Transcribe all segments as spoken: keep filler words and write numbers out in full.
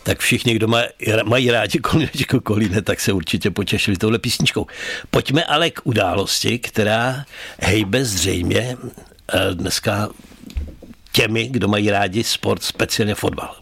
tak všichni, kdo maj, mají rádi Kolínečko Kolíne, tak se určitě potěšili touhle písničkou. Pojďme ale k události, která hejbe zřejmě dneska těmi, kdo mají rádi sport, speciálně fotbal.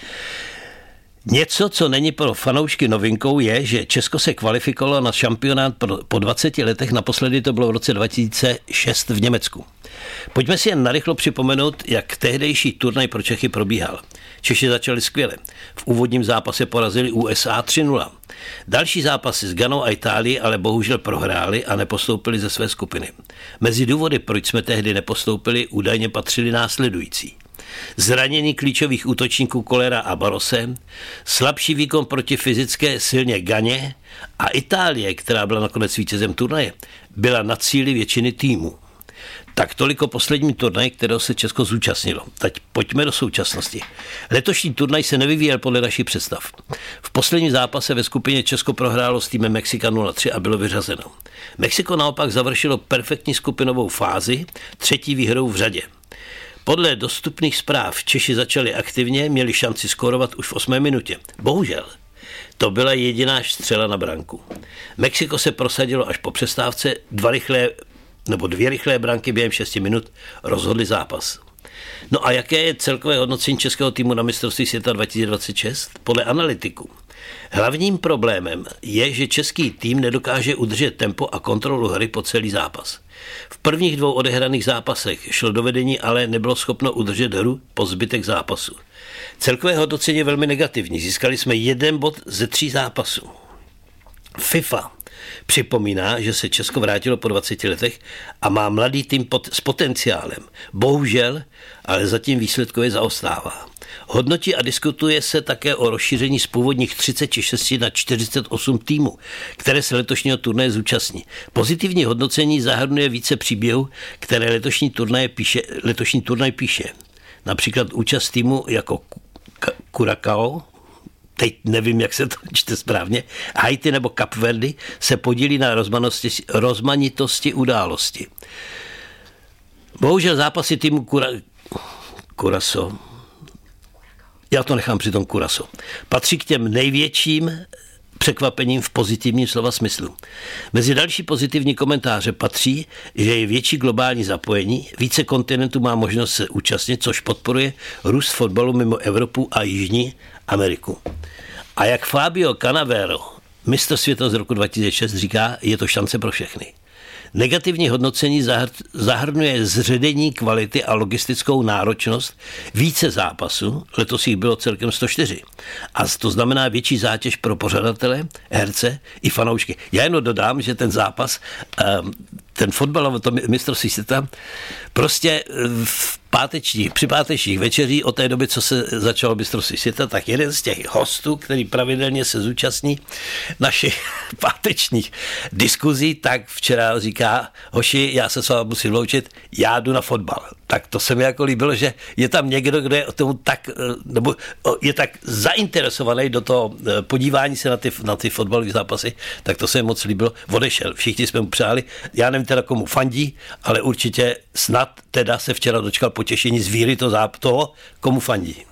Něco, co není pro fanoušky novinkou, je, že Česko se kvalifikovalo na šampionát po dvaceti letech, naposledy to bylo v roce dva tisíce šest v Německu. Pojďme si jen narychlo připomenout, jak tehdejší turnaj pro Čechy probíhal. Češi začali skvěle. V úvodním zápase porazili U S A tři nula. Další zápasy s Ghanou a Itálií ale bohužel prohráli a nepostoupili ze své skupiny. Mezi důvody, proč jsme tehdy nepostoupili, údajně patřili následující. Zranění klíčových útočníků Kolera a Barose, slabší výkon proti fyzické silně Ghaně a Itálie, která byla nakonec vítězem turnaje, byla na cíli většiny týmů. Tak toliko poslední turnaj, kterého se Česko zúčastnilo. Teď pojďme do současnosti. Letošní turnaj se nevyvíjel podle našich představ. V posledním zápase ve skupině Česko prohrálo s týmem Mexika nula tři a bylo vyřazeno. Mexiko naopak završilo perfektní skupinovou fázi, třetí výhrou v řadě. Podle dostupných zpráv Češi začali aktivně, měli šanci skórovat už v osmé minutě. Bohužel, to byla jediná střela na branku. Mexiko se prosadilo až po přestávce, dva rychlé nebo dvě rychlé branky během šesti minut rozhodly zápas. No a jaké je celkové hodnocení českého týmu na mistrovství světa dva tisíce dvacet šest? Podle analytiků. Hlavním problémem je, že český tým nedokáže udržet tempo a kontrolu hry po celý zápas. V prvních dvou odehraných zápasech šlo do vedení, ale nebylo schopno udržet hru po zbytek zápasu. Celkové hodnocení je velmi negativní. Získali jsme jeden bod ze tří zápasů. FIFA připomíná, že se Česko vrátilo po dvaceti letech a má mladý tým pot, s potenciálem. Bohužel, ale zatím výsledkově zaostává. Hodnotí a diskutuje se také o rozšíření z původních třicet šest na čtyřicet osm týmů, které se letošního turnaje zúčastní. Pozitivní hodnocení zahrnuje více příběhů, které letošní turnaj píše, letošní turnaj píše. Například účast týmu jako Curacao, teď nevím, jak se to čte správně, Haiti nebo Kapverdy se podílí na rozmanitosti, rozmanitosti události. Bohužel zápasy týmu Cura- Curaçao, já to nechám při tom Curaçao, patří k těm největším překvapením v pozitivním slova smyslu. Mezi další pozitivní komentáře patří, že je větší globální zapojení, více kontinentů má možnost se účastnit, což podporuje růst fotbalu mimo Evropu a Jižní Ameriku. A jak Fabio Cannavero, mistr světa z roku dva tisíce šest, říká, je to šance pro všechny. Negativní hodnocení zahrnuje zředění kvality a logistickou náročnost více zápasů, letos jich bylo celkem sto čtyři. A to znamená větší zátěž pro pořadatele, herce i fanoušky. Já jenom dodám, že ten zápas, ten fotbalový mistrovství světa, prostě v pátečních, při pátečních večeří od té doby, co se začalo mistrovství světa, tak jeden z těch hostů, který pravidelně se zúčastní našich pátečních diskuzí, tak včera říká, hoši, já se s vámi musím loučit, já jdu na fotbal. Tak to se mi jako líbilo, že je tam někdo, kdo je o tomu tak, nebo je tak zainteresovaný do toho podívání se na ty, na ty fotbalové zápasy, tak to se mi moc líbilo. Odešel, všichni jsme mu přáli, já nevím teda komu fandí, ale určitě snad teda se včera dočkal potěšení z víry toho, komu fandí.